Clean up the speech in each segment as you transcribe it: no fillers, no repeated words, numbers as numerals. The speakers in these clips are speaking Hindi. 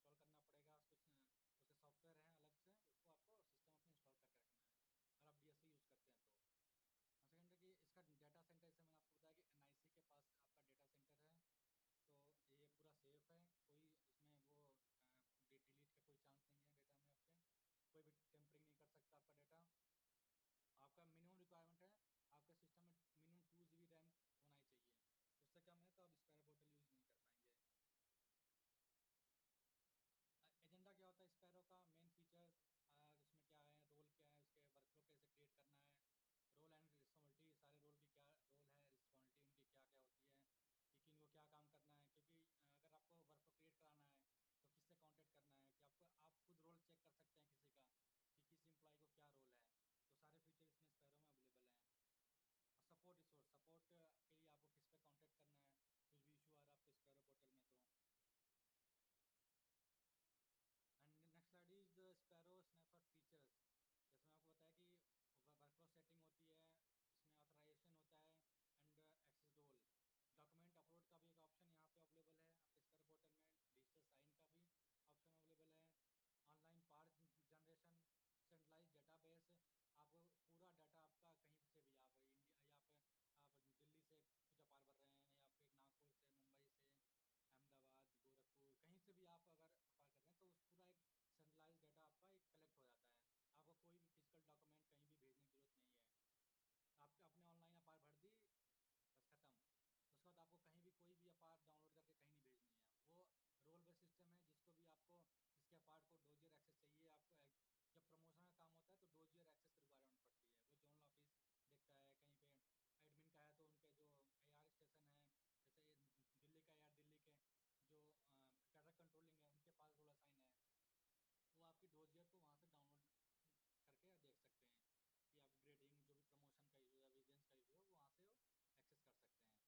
इंस्टॉल करना पड़ेगा, कुछ उसके सॉफ्टवेयर हैं अलग से, उसको आपको सिस्टम अपने इंस्टॉल करके रखना है अगर आप डीएससी यूज़ करते हैं तो। और सेकेंड है कि इसका डेटा सेंटर, जैसे मैंने आपको बताया कि एनआईसी के पास आपका डेटा सेंटर है, तो ये पूरा सेफ है, कोई इसमें वो डिलीट का कोई चांस नहीं है डेटा में आपके, कोई भी टेम्परिंग नहीं कर सकता आपका डेटा। आपका मिनिमम रिक्वायरमेंट है आपके सिस्टम में मिनिमम 2 GB रैम होना ही चाहिए, उससे कम है तो आप स्पैरो पोर्टल यूज़ नहीं कर पाएंगे। एजेंडा क्या होता है स्पैरो का, मेन फीचर उसमें क्या है, रोल क्या है, उसके वर्कफ्लो कैसे क्रिएट करना है, रोल एंड रिस्पॉन्सिबिलिटी, सारे रोल की क्या रोल है, रिस्पॉन्सिबिलिटी उनकी क्या क्या होती है, कि किन को क्या काम करना है, क्योंकि अगर आपको वर्कफ्लो क्रिएट कराना है तो किससे कांटेक्ट करना है, कि आपको आप खुद रोल चेक कर सकते हैं किसी का कि किस एम्प्लॉय को क्या रोल है। तो सारे फीचर इसमें स्पैरो में अवेलेबल हैं। और सपोर्ट रिसोर्स, सपोर्ट के लिए आपको किस पे कांटेक्ट करना है, कुछ भी इशू आ रहा है आपको स्पैरो पोर्टल में तो। And next slide is the sparrow snapshot features. जैसे मैं आपको बताया कि वर्कफ्लो सेटिंग होती है, इसमें ऑथराइजेशन होता है and access role, document upload का भी एक ऑप्शन यहाँ पे अवेलेबल है आपके स्पैरो पोर्टल में, डिजिटल साइन का भी ऑप्शन अवेलेबल है, online part generation, centralize database, आप पूरा डाटा आपका कहीं से भी, आप इंडिया या आप दिल्ली से कुछ अपार भर रहे हैं या फिर नागपुर से, मुंबई से, अहमदाबाद, गोरखपुर, कहीं से भी आप अगर अपार कर रहे हैं तो उस पूरा एक सेंट्रलाइज डाटा आपका एक कलेक्ट हो जाता है, आपको कोई भी फिजिकल डॉक्यूमेंट कहीं भी भेजने की जरूरत नहीं है। आप अपने ऑनलाइन अपार भर दी, बस खत्म। उसके बाद आपको कहीं भी कोई भी अपार डाउनलोड करके कहीं नहीं भेजनी है, वो रोल बेस्ड सिस्टम है, जिसको भी आपको जिसके अपार्ट को डोजियर एक्सेस चाहिए आपको, जब प्रमोशन का काम होता है तो डोजियर एक्सेस की रिक्वायरमेंट पड़ती है, वो जोनल ऑफिस देखता है, कहीं पे एडमिन का है तो उनके जो एआर स्टेशन है, जैसे ये दिल्ली का एआर, दिल्ली के जो ट्रैफिक कंट्रोलिंग है उनके पास रोल असाइन है, वो आपकी डोजियर को वहाँ से डाउनलोड करके देख सकते हैं कि आपकी ग्रेडिंग जो भी प्रमोशन का इशू है, विजिलेंस का इशू है, वो वहाँ से वो एक्सेस कर सकते हैं।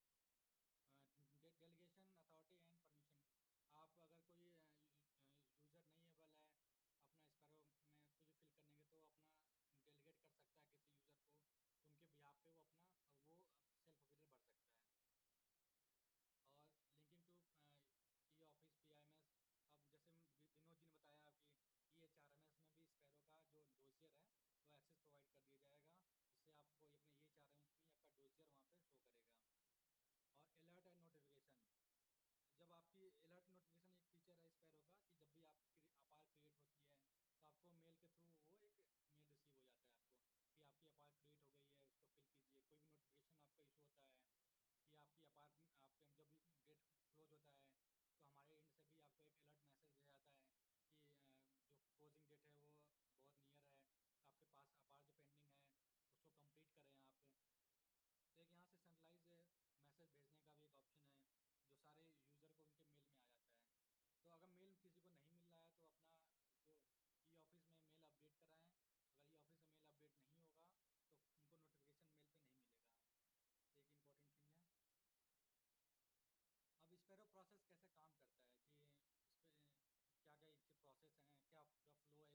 डेलीगेशन अथॉरिटी एंड परमिशन, आप अगर कोई यूज़र नहीं एबल है अपना स्पैरो में कुछ फिल करने के, तो अपना डेलीगेट कर सकता है किसी यूज़र को, तो उनके बिहाफ पे वो अपना वो सेल्फ अफिलिएट भर सकता है। और linking to e office P I am S, अब जैसे विनोद जी ने बताया कि E H R M S में भी स्पैरो का जो डोजियर है वो एक्सेस प्रोवाइड कर दिया जाएगा, जिससे आपको अपने E H R M S में आपका डोजियर वहाँ पे शो करेगा। और अलर्ट एंड नोटिफिकेशन, जब आपकी अलर्ट नोटिफिकेशन एक फीचर है स्पैरो का, कि जब भी आपकी अपार क्रिएट होती है तो आपको मेल के थ्रू वो एक मेल रिसीव हो जाता है आपको, कि आपकी अपार क्रिएट हो गई है, उसको फिल कीजिए। कोई भी नोटिफिकेशन आपका इशू होता है कि आपकी अपार आपके जब भी डेट क्लोज होता है तो हमारे एंड से भी आपको एक अलर्ट मैसेज भेजा जाता है कि जो क्लोजिंग डेट है वो बहुत नियर है, आपके पास अपार जो पेंडिंग है उसको कंप्लीट करें आप। तो एक यहाँ से सेंट्रलाइज मैसेज भेजने का भी एक ऑप्शन है, जो सारे यूज़र को उनके मेल में आ जाता है। तो अगर मेल किसी को नहीं मिल रहा है तो अपना जो ई ऑफिस में मेल अपडेट कराएं, अगर ई ऑफिस में मेल अपडेट नहीं होगा तो उनको नोटिफिकेशन मेल पे नहीं मिलेगा, एक इम्पॉर्टेंट थिंग है। अब स्पैरो प्रोसेस कैसे काम करता है, कि इस पे क्या क्या इसके प्रोसेस हैं, क्या पूरा फ्लो